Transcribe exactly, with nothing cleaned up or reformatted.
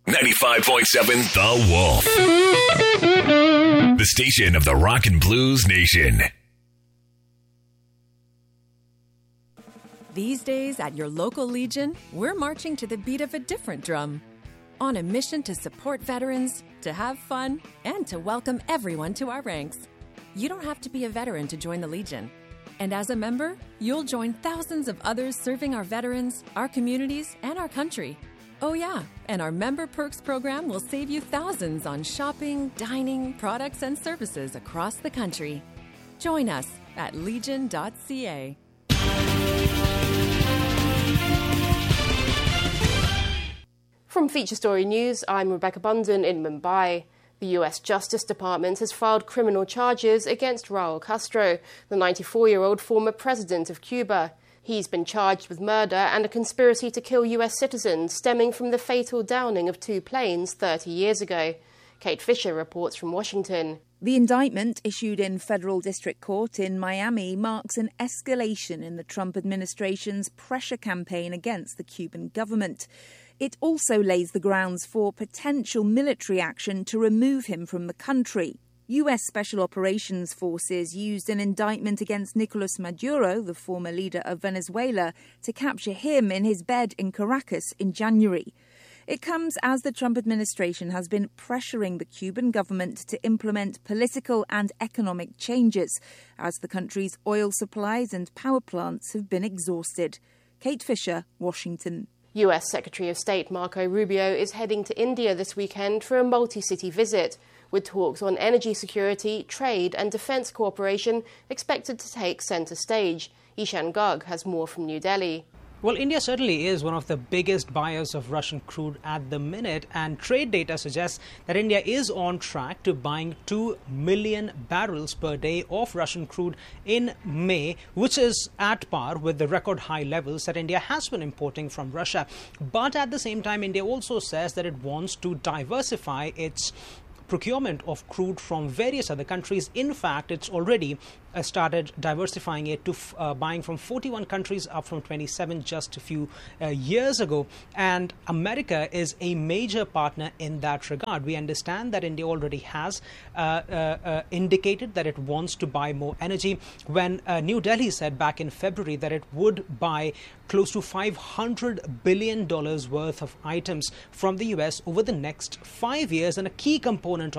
ninety-five point seven The Wolf. The station of the rock and blues nation. These days at your local Legion, we're marching to the beat of a different drum. On a mission to support veterans, to have fun, and to welcome everyone to our ranks. You don't have to be a veteran to join the Legion. And as a member, you'll join thousands of others serving our veterans, our communities, and our country. Oh yeah, and our Member Perks program will save you thousands on shopping, dining, products, and services across the country. Join us at legion dot c a. From Feature Story News, I'm Rebecca Bunden in Mumbai. The U S Justice Department has filed criminal charges against Raul Castro, the ninety-four-year-old former president of Cuba. He's been charged with murder and a conspiracy to kill U S citizens stemming from the fatal downing of two planes thirty years ago. Kate Fisher reports from Washington. The indictment issued in federal district court in Miami marks an escalation in the Trump administration's pressure campaign against the Cuban government. It also lays the grounds for potential military action to remove him from the country. U S Special Operations Forces used an indictment against Nicolas Maduro, the former leader of Venezuela, to capture him in his bed in Caracas in January. It comes as the Trump administration has been pressuring the Cuban government to implement political and economic changes as the country's oil supplies and power plants have been exhausted. Kate Fisher, Washington. U S Secretary of State Marco Rubio is heading to India this weekend for a multi-city visit, with talks on energy security, trade and defence cooperation expected to take centre stage. Ishan Garg has more from New Delhi. Well, India certainly is one of the biggest buyers of Russian crude at the minute, and trade data suggests that India is on track to buying two million barrels per day of Russian crude in May, which is at par with the record high levels that India has been importing from Russia. But at the same time, India also says that it wants to diversify its procurement of crude from various other countries. In fact, it's already uh, started diversifying it to f- uh, buying from forty-one countries, up from twenty-seven just a few uh, years ago. And America is a major partner in that regard. We understand that India already has uh, uh, uh, indicated that it wants to buy more energy. When uh, New Delhi said back in February that it would buy close to five hundred billion dollars worth of items from the U S over the next five years, and a key component